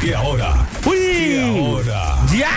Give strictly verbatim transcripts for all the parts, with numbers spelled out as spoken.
Que ahora. Uy. Que ahora. Ya.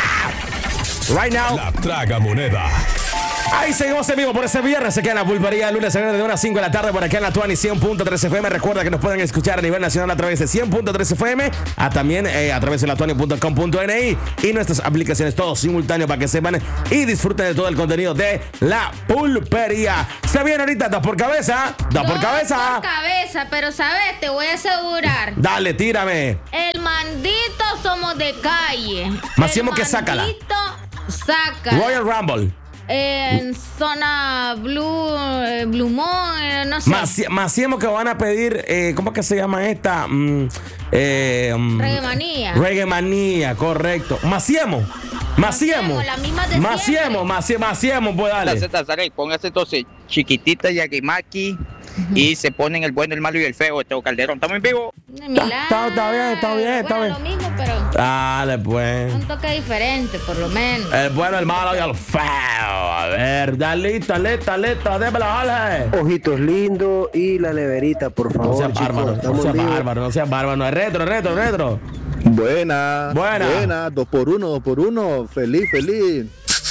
Right now. La tragamoneda. Ahí seguimos en vivo por ese viernes. Se queda en la pulpería lunes a viernes de una a cinco de la tarde por acá en la Tuani cien punto tres F M. Recuerda que nos pueden escuchar a nivel nacional a través de cien punto tres F M, a también eh, a través de la tuani punto com punto N I y nuestras aplicaciones, todo simultáneo para que sepan y disfruten de todo el contenido de la pulpería. Se viene ahorita dos por cabeza, dos por cabeza. Por cabeza, pero sabes, te voy a asegurar. Dale, tírame. El mandito somos de calle. Máximo El que sácala. mandito saca. Royal Rumble. En zona Blue, eh, Blue Moon, eh, no sé. Más, más que van a pedir, eh, ¿cómo es que se llama esta? Mm, eh, mm, Reggae Manía. Reggae Manía, correcto. Maciemo. Maciemo. Maciemo, la misma de Maciemo, siempre. Maciemo, Maciemo, pues dale. Z, Zaray, póngase entonces chiquitita Yagimaki y se ponen el bueno, el malo y el feo. Este Calderón, ¿estamos en vivo? Está- está bien, está bien, está Bueno, bien. lo mismo, pero Dale, pues. un toque diferente, por lo menos. El bueno, el malo y el feo. A ver, dale, dale, dale, démelo, Jorge. Ojitos lindos y la neverita, por No favor, seas chicos. bárbaro, no Estamos seas vivos. bárbaro, no seas bárbaro. No es retro, retro, retro. Buena, Buena. buena, dos por uno, dos por uno, feliz, feliz.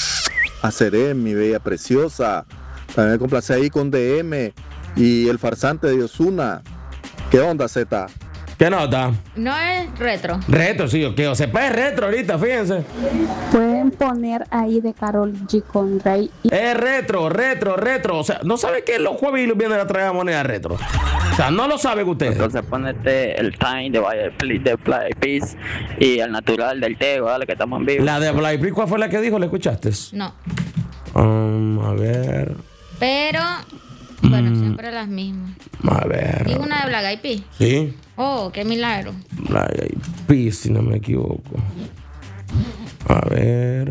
A Serén, mi bella preciosa. También me complace ahí con D M y el farsante de Osuna. ¿Qué onda, Z? ¿Qué nota? No es retro. Retro, sí, que o sepa es retro ahorita, fíjense. Pueden poner ahí de Karol G con Rey. Y Es retro, retro, retro. O sea, no sabe que los jueves y los viernes la trae moneda retro. O sea, no lo sabe usted. Entonces ponete el time de Vaya de Play Peace y el natural del Tego, dale que estamos en vivo. La de Black Eyed, ¿cuál fue la que dijo? ¿Le escuchaste? No. Um, a ver. Pero, bueno, siempre las mismas. A ver. ¿Y una de Black Eyed Peas? Sí. Oh, qué milagro. Black Eyed Peas, si no me equivoco. A ver.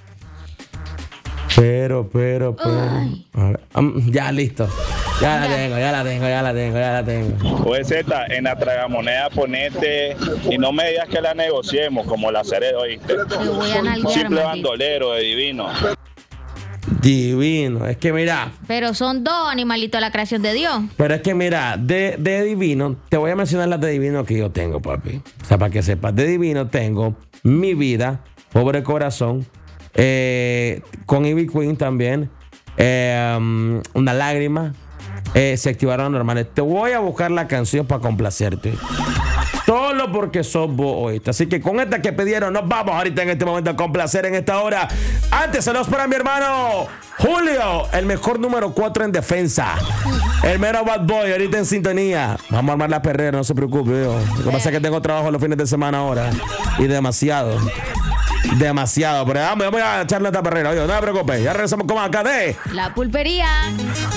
Pero, pero, pero. Ay. A ver. Um, ya, listo. Ya la tengo, ya la tengo, ya la tengo, ya la tengo. Oye, Z, en la tragamoneda ponete y no me digas que la negociemos como la Ceredo, ¿oíste? Te voy a nalguear, Simple maldito. bandolero de divino. Divino. Es que mira. Pero son dos animalitos de la creación de Dios. Pero es que mira, de, de Divino, te voy a mencionar las de Divino que yo tengo, papi. O sea, para que sepas, de Divino tengo Mi Vida, Pobre Corazón, eh, con Ivy Queen también, eh, um, Una Lágrima, eh, Se Activaron Normales. Te voy a buscar la canción para complacerte. Solo porque sos vos hoy. Así que con esta que pidieron, nos vamos ahorita en este momento a complacer en esta hora. Antes, saludos para mi hermano Julio, el mejor número cuatro en defensa. El mero bad boy, ahorita en sintonía. Vamos a armar la perrera, no se preocupe. Yo. Lo que pasa es que tengo trabajo los fines de semana ahora. Y demasiado. Demasiado. Pero vamos, vamos a echarle esta perrera. Oye, no me preocupes. Ya regresamos con más acá de La pulpería.